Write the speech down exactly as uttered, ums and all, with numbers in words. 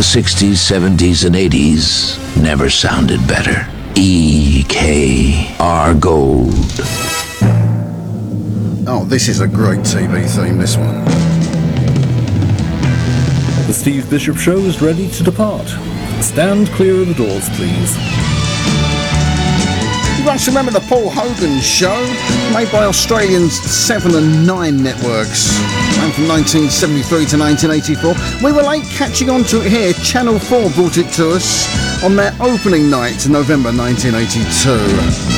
sixties, seventies, and eighties never sounded better. E K R Gold. Oh, this is a great T V theme, this one. The Steve Bishop Show is ready to depart. Stand clear of the doors, please. You guys remember the Paul Hogan Show? Made by Australians seven and nine networks. Ran from nineteen seventy-three to nineteen eighty-four. We were late catching on to it here. Channel four brought it to us on their opening night in November nineteen eighty-two.